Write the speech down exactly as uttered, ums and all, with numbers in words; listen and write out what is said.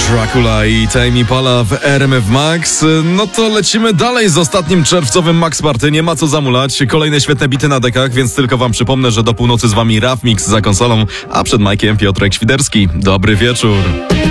Dracula i Tame Impala w R M F Max. No to lecimy dalej z ostatnim czerwcowym Max Party. Nie ma co zamulać. Kolejne świetne bity na dekach, więc tylko wam przypomnę, że do północy z wami Raf Mix za konsolą, a przed Majkiem Piotrek Świderski. Dobry wieczór.